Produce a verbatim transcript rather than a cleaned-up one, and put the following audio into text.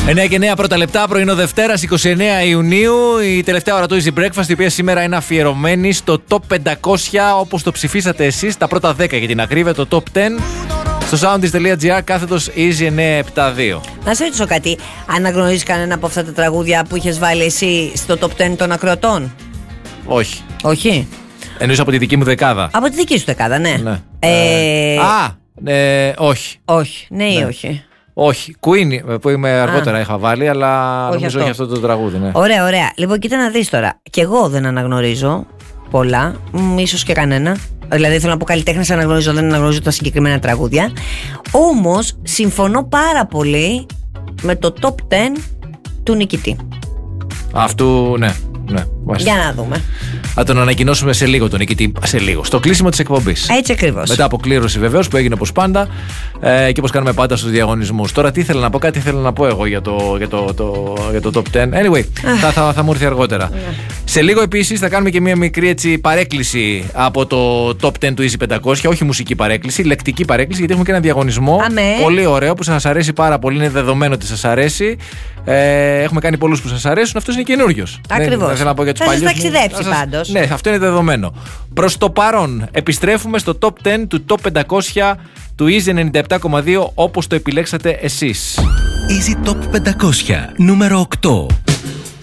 εννιά και εννιά πρώτα λεπτά, πρωινό Δευτέρας, εικοστή ενάτη Ιουνίου. Η τελευταία ώρα του Easy Breakfast, η οποία σήμερα είναι αφιερωμένη στο Top πεντακόσια, όπως το ψηφίσατε εσείς, τα πρώτα δέκα για την ακρίβεια, το Top δέκα, στο soundis.gr κάθετος Easy εννιακόσια εβδομήντα δύο. Να σε ρωτήσω κάτι, αναγνωρίζεις κανένα από αυτά τα τραγούδια που είχες βάλει εσύ στο Top δέκα των ακροατών? Όχι. Όχι. Εννοείς από τη δική μου δεκάδα? Από τη δική σου δεκάδα, ναι. Ναι. Ε... Α, ε, όχι. Όχι, ναι ή Ναι. όχι? Όχι. Queen, που είμαι αργότερα, είχα βάλει, αλλά Όχι νομίζω αυτό. όχι αυτό το τραγούδι. Ναι. Ωραία, ωραία. Λοιπόν, κοίτα να δεις τώρα. Κι εγώ δεν αναγνωρίζω πολλά, μ, ίσως και κανένα. Δηλαδή θέλω να πω καλλιτέχνες αναγνωρίζω, δεν αναγνωρίζω τα συγκεκριμένα τραγούδια. Όμως συμφωνώ πάρα πολύ με το Top δέκα του νικητή. Αυτού, ναι. ναι μάλιστα. Για να δούμε. Θα τον ανακοινώσουμε σε λίγο τον νικητή. Σε λίγο. Στο κλείσιμο της εκπομπής. Έτσι ακριβώς. Μετά από κλήρωση βεβαίως που έγινε όπως πάντα ε, και όπως κάνουμε πάντα στους διαγωνισμούς. Τώρα τι ήθελα να πω, κάτι ήθελα να πω εγώ για το, για το, το, για το Top δέκα. Anyway, θα, θα, θα μου έρθει αργότερα. Σε λίγο επίσης θα κάνουμε και μια μικρή έτσι, παρέκκληση από το Top δέκα του Easy πεντακόσια. Όχι μουσική παρέκκληση, λεκτική παρέκκληση, γιατί έχουμε και ένα διαγωνισμό. Αμέ. Πολύ ωραίο που σας αρέσει πάρα πολύ. Είναι δεδομένο ότι σας αρέσει. Ε, έχουμε κάνει πολλούς που σας αρέσουν. Αυτός είναι καινούριος. Ακριβώς. Δεν θέλω να πω για τους Θα σας παλιούς. ταξιδέψει Θα σας- πάντως. Ναι, αυτό είναι δεδομένο. Προς το παρόν, επιστρέφουμε στο Top δέκα του Top πεντακόσια του Easy ενενήντα επτά κόμμα δύο όπως το επιλέξατε εσείς. Easy Top πεντακόσια, νούμερο οκτώ.